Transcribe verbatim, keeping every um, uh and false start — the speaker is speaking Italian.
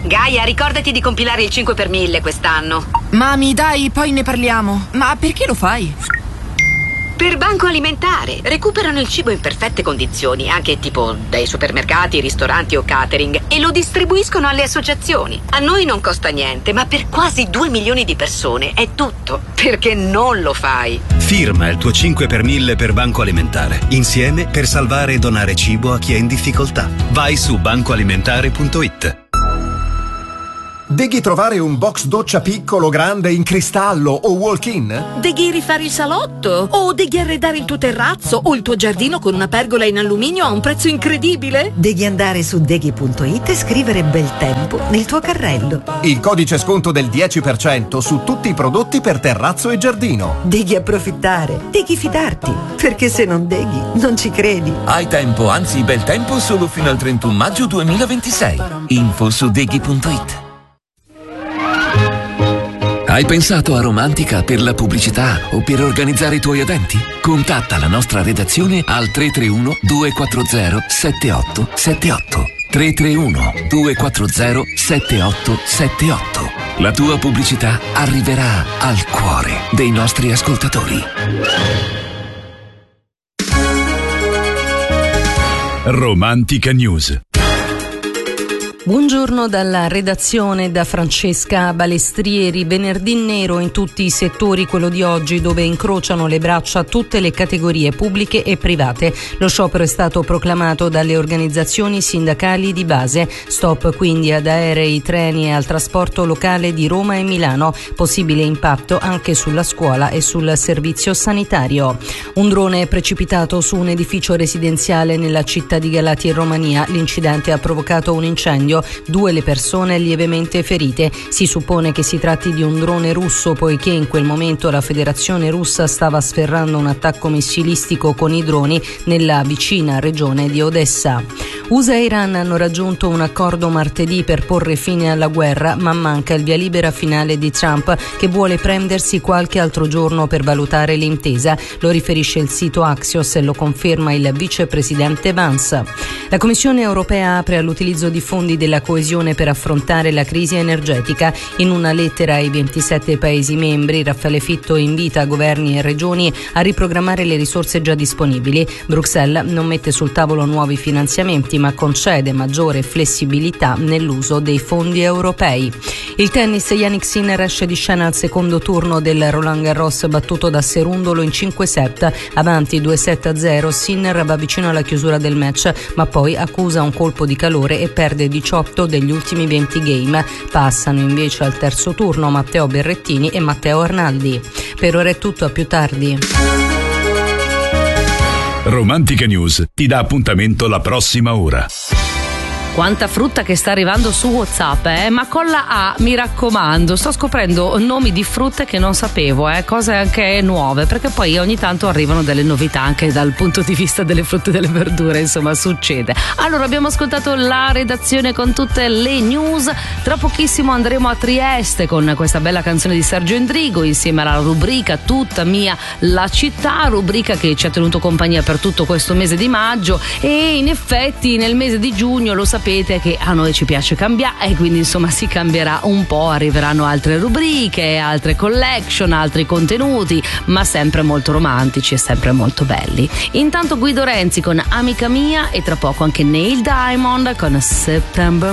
Gaia, ricordati di compilare il cinque per mille quest'anno. Mami, dai, poi ne parliamo. Ma perché lo fai? Per Banco Alimentare. Recuperano il cibo in perfette condizioni, anche tipo dai supermercati, ristoranti o catering, e lo distribuiscono alle associazioni. A noi non costa niente, ma per quasi due milioni di persone è tutto. Perché non lo fai? Firma il tuo cinque per mille per Banco Alimentare. Insieme per salvare e donare cibo a chi è in difficoltà. Vai su banco alimentare punto it. Deghi trovare un box doccia piccolo, grande, in cristallo o walk-in? Deghi rifare il salotto? O deghi arredare il tuo terrazzo o il tuo giardino con una pergola in alluminio a un prezzo incredibile? Devi andare su deghi punto it e scrivere bel tempo nel tuo carrello. Il codice sconto del dieci per cento su tutti i prodotti per terrazzo e giardino. Devi approfittare, devi fidarti, perché se non deghi non ci credi. Hai tempo, anzi bel tempo solo fino al trentuno maggio duemilaventisei. Info su deghi punto it. Hai pensato a Romantica per la pubblicità o per organizzare i tuoi eventi? Contatta la nostra redazione al tre tre uno due quattro zero sette otto sette otto. tre tre uno due quattro zero sette otto sette otto. La tua pubblicità arriverà al cuore dei nostri ascoltatori. Romantica News. Buongiorno dalla redazione, da Francesca Balestrieri. Venerdì nero in tutti i settori, quello di oggi, dove incrociano le braccia tutte le categorie pubbliche e private. Lo sciopero è stato proclamato dalle organizzazioni sindacali di base. Stop quindi ad aerei, treni e al trasporto locale di Roma e Milano. Possibile impatto anche sulla scuola e sul servizio sanitario. Un drone è precipitato su un edificio residenziale nella città di Galati in Romania. L'incidente ha provocato un incendio. Due le persone lievemente ferite. Si suppone che si tratti di un drone russo, poiché in quel momento la Federazione Russa stava sferrando un attacco missilistico con i droni nella vicina regione di Odessa. U S A e Iran hanno raggiunto un accordo martedì per porre fine alla guerra, ma manca il via libera finale di Trump, che vuole prendersi qualche altro giorno per valutare l'intesa. Lo riferisce il sito Axios e lo conferma il vicepresidente Vance. La Commissione europea apre all'utilizzo di fondi della coesione per affrontare la crisi energetica. In una lettera ai ventisette Paesi membri, Raffaele Fitto invita governi e regioni a riprogrammare le risorse già disponibili. Bruxelles non mette sul tavolo nuovi finanziamenti, ma concede maggiore flessibilità nell'uso dei fondi europei. Il tennis, Jannik Sinner esce di scena al secondo turno del Roland Garros, battuto da Serundolo in cinque set. Avanti due sette a zero, Sinner va vicino alla chiusura del match, ma poi accusa un colpo di calore e perde diciotto degli ultimi venti game. Passano invece al terzo turno Matteo Berrettini e Matteo Arnaldi. Per ora è tutto, a più tardi. Romantica News ti dà appuntamento la prossima ora. Quanta frutta che sta arrivando su WhatsApp, eh? Ma con la A, mi raccomando, sto scoprendo nomi di frutte che non sapevo, eh? Cose anche nuove, perché poi ogni tanto arrivano delle novità anche dal punto di vista delle frutte e delle verdure, insomma succede. Allora, abbiamo ascoltato la redazione con tutte le news. Tra pochissimo andremo a Trieste con questa bella canzone di Sergio Endrigo, insieme alla rubrica Tutta mia la città, rubrica che ci ha tenuto compagnia per tutto questo mese di maggio, e in effetti nel mese di giugno lo sapete che a noi ci piace cambiare, e quindi insomma si cambierà un po', arriveranno altre rubriche, altre collection, altri contenuti, ma sempre molto romantici e sempre molto belli. Intanto Guido Renzi con Amica mia, e tra poco anche Neil Diamond con September